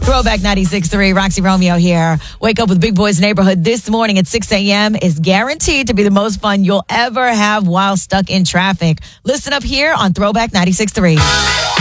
Throwback 96.3, Roxy Romeo here. Wake up with Big Boys Neighborhood this morning at 6 a.m. is guaranteed to be the most fun you'll ever have while stuck in traffic. Listen up here on Throwback 96.3.